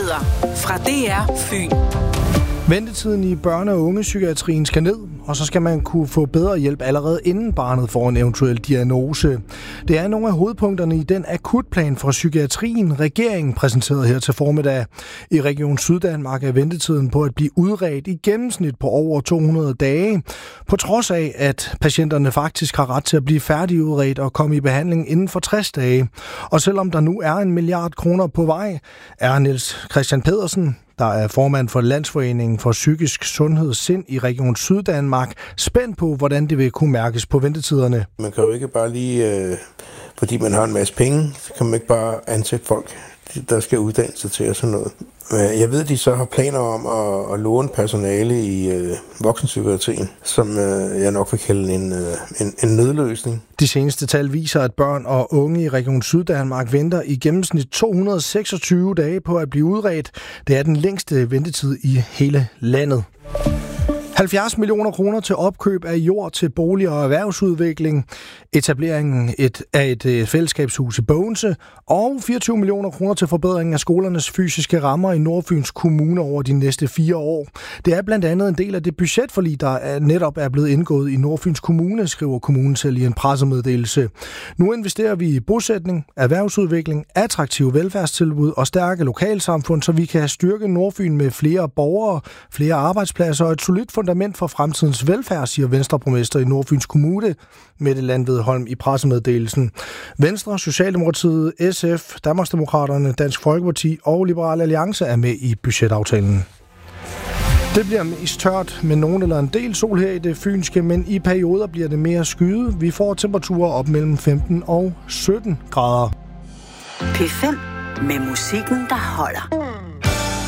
Nyheder fra DR Fyn. Ventetiden i børne- og ungepsykiatrien skal ned, og så skal man kunne få bedre hjælp allerede inden barnet får en eventuel diagnose. Det er nogle af hovedpunkterne i den akutplan for psykiatrien, regeringen præsenterede her til formiddag. I Region Syddanmark er ventetiden på at blive udredt i gennemsnit på over 200 dage, på trods af, at patienterne faktisk har ret til at blive færdigudredt og komme i behandling inden for 60 dage. Og selvom der nu er 1 milliard kroner på vej, er Niels Christian Pedersen, der er formand for Landsforeningen for Psykisk Sundhed Sind i Region Syddanmark, spændt på, hvordan det vil kunne mærkes på ventetiderne. Man kan jo ikke bare lige, fordi man har en masse penge, så kan man ikke bare ansætte folk, der skal uddanne sig til og sådan noget. Jeg ved, at de så har planer om at låne personale i voksenpsykiatrien, som jeg nok vil kalde en nødløsning. De seneste tal viser, at børn og unge i Region Syddanmark venter i gennemsnit 226 dage på at blive udredt. Det er den længste ventetid i hele landet. 70 millioner kroner til opkøb af jord til bolig- og erhvervsudvikling, etableringen af et fællesskabshus i Bogense og 24 millioner kroner til forbedring af skolernes fysiske rammer i Nordfyns Kommune over de næste 4 år. Det er blandt andet en del af det budgetforlig, der netop er blevet indgået i Nordfyns Kommune, skriver kommunen selv i en pressemeddelelse. Nu investerer vi i bosætning, erhvervsudvikling, attraktive velfærdstilbud og stærke lokalsamfund, så vi kan styrke Nordfyn med flere borgere, flere arbejdspladser og et solidt fundament for fremtidens velfærd, siger Venstreborgmester i Nordfyns Kommune, Mette Landved Holm i pressemeddelelsen. Venstre, Socialdemokratiet, SF, Danmarksdemokraterne, Dansk Folkeparti og Liberal Alliance er med i budgetaftalen. Det bliver mest tørt med nogen eller en del sol her i det fynske, men i perioder bliver det mere skyet. Vi får temperaturer op mellem 15 og 17 grader. P5 med musikken, der holder.